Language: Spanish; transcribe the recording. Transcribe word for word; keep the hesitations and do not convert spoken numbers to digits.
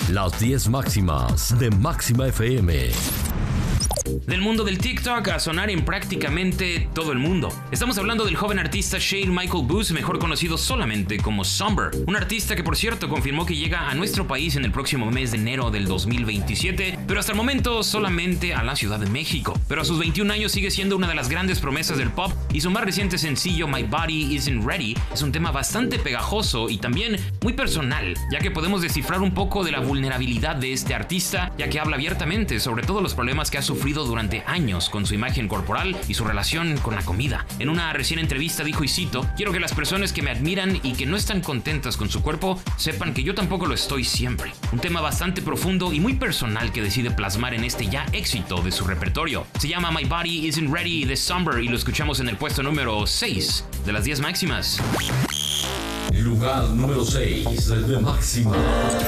Las diez máximas de Máxima F M. Del mundo del TikTok a sonar en prácticamente todo el mundo. Estamos hablando del joven artista Shane Michael Booth, mejor conocido solamente como Somber. Un artista que, por cierto, confirmó que llega a nuestro país en el próximo mes de enero del dos mil veintisiete, pero hasta el momento solamente a la Ciudad de México. Pero a sus veintiún años sigue siendo una de las grandes promesas del pop y su más reciente sencillo, My Body Isn't Ready, es un tema bastante pegajoso y también muy personal, ya que podemos descifrar un poco de la vulnerabilidad de este artista, ya que habla abiertamente sobre todos los problemas que ha sufrido durante años con su imagen corporal y su relación con la comida. En una recién entrevista dijo, y cito, quiero que las personas que me admiran y que no están contentas con su cuerpo sepan que yo tampoco lo estoy siempre. Un tema bastante profundo y muy personal que decide plasmar en este ya éxito de su repertorio. Se llama My Body Isn't Ready de Somber y lo escuchamos en el puesto número seis de las diez máximas. Lugar número seis de Máxima.